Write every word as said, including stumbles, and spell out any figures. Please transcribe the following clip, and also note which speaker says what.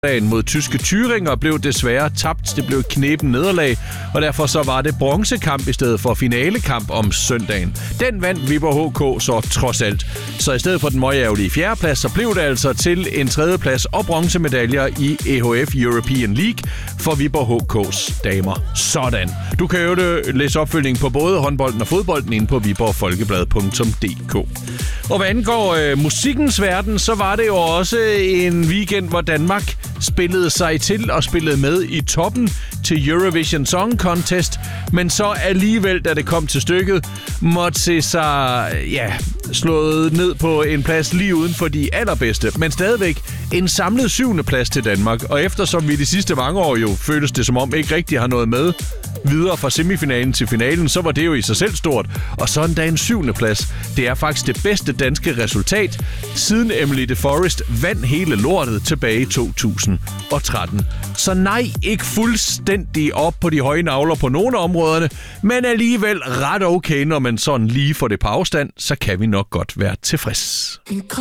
Speaker 1: mod tyske Thüringer blev desværre tabt. Det blev et knepen nederlag, og derfor så var det bronzekamp i stedet for finalekamp om søndagen. Den vandt Viborg H K så trods alt. Så i stedet for den møgærgerlige fjerdeplads, så blev det altså til en tredjeplads og bronzemedaljer i E H F European League for Viborg H K's damer. Sådan. Du kan jo læse opfølgning på både håndbolden og fodbolden inde på viborg folkeblad punktum d k. Og hvad angår øh, musikkens verden, så var det jo også en weekend, hvor Danmark spillede sig til og spillede med i toppen til Eurovision Song Contest, men så alligevel, da det kom til stykket, måtte se sig ja, slået ned på en plads lige uden for de allerbedste, men stadigvæk en samlet syvende plads til Danmark. Og eftersom vi de sidste mange år jo føltes det som om ikke rigtig har noget med videre fra semifinalen til finalen, så var det jo i sig selv stort. Og så endda en syvende plads. Det er faktisk det bedste danske resultat, siden Emily de Forest vandt hele lortet tilbage i to tusind og tretten. Så nej, ikke fuldstændig op på de høje nagler på nogle af områderne, men alligevel ret okay, når man sådan lige får det på afstand, så kan vi nok godt være tilfreds.